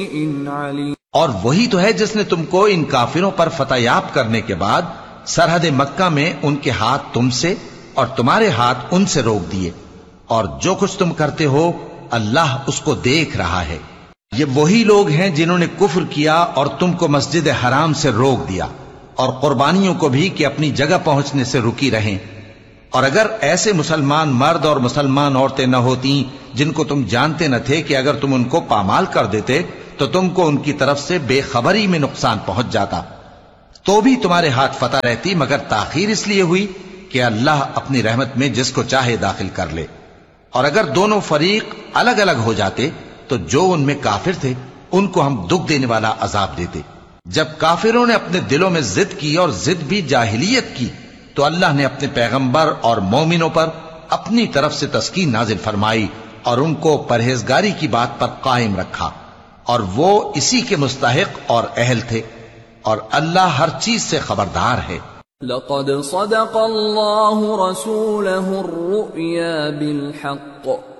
علیم. اور وہی تو ہے جس نے تم کو ان کافروں پر فتح یاب کرنے کے بعد سرحد مکہ میں ان کے ہاتھ تم سے اور تمہارے ہاتھ ان سے روک دیے، اور جو کچھ تم کرتے ہو اللہ اس کو دیکھ رہا ہے. یہ وہی لوگ ہیں جنہوں نے کفر کیا اور تم کو مسجد حرام سے روک دیا، اور قربانیوں کو بھی کہ اپنی جگہ پہنچنے سے رکی رہیں. اور اگر ایسے مسلمان مرد اور مسلمان عورتیں نہ ہوتی جن کو تم جانتے نہ تھے کہ اگر تم ان کو پامال کر دیتے تو تم کو ان کی طرف سے بے خبری میں نقصان پہنچ جاتا، تو بھی تمہارے ہاتھ فتح رہتی، مگر تاخیر اس لیے ہوئی کہ اللہ اپنی رحمت میں جس کو چاہے داخل کر لے. اور اگر دونوں فریق الگ الگ ہو جاتے تو جو ان میں کافر تھے ان کو ہم دکھ دینے والا عذاب دیتے. جب کافروں نے اپنے دلوں میں ضد کی، اور ضد بھی جاہلیت کی، تو اللہ نے اپنے پیغمبر اور مومنوں پر اپنی طرف سے تسکین نازل فرمائی اور ان کو پرہیزگاری کی بات پر قائم رکھا، اور وہ اسی کے مستحق اور اہل تھے، اور اللہ ہر چیز سے خبردار ہے. لقد صدق الله رسوله الرؤيا بالحق